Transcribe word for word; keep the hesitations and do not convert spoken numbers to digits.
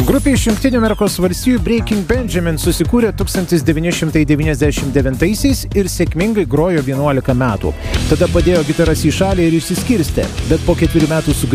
Grupė iš Jungtinių Amerikos valstijų Breaking Benjamin susikūrė tūkstantis devyni šimtai devyniasdešimt devintaisiais ir sėkmingai grojo vienuolika metų. Tada padėjo gitaras į šalį ir išsiskirstė, bet po ketverių metų sugrįžo